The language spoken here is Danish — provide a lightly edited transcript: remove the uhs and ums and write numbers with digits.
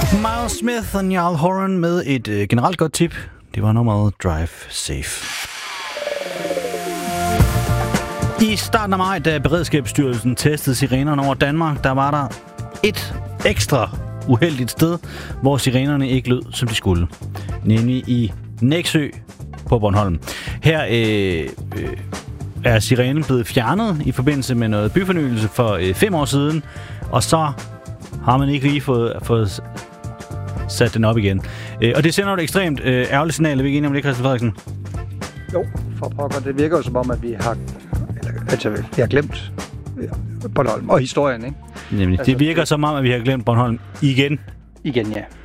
Miles Smith og Niall Horan med et generelt godt tip. Det var nummeret Drive Safe. I starten af maj, da Beredskabsstyrelsen testede sirenerne over Danmark, der var der et ekstra uheldigt sted, hvor sirenerne ikke lød, som de skulle. Nemlig i Nexø på Bornholm. Her er sirenen blevet fjernet i forbindelse med noget byfornyelse for 5 år siden, og så har man ikke lige fået sat den op igen. Og det sender et ekstremt ærgerligt signal. Er vi ikke enige om det, Christian Frederiksen? Jo, for pokker. Det virker jo som om, at vi har glemt Bornholm og historien, ikke? Nemlig. Det virker som om, at vi har glemt Bornholm igen. Igen, ja.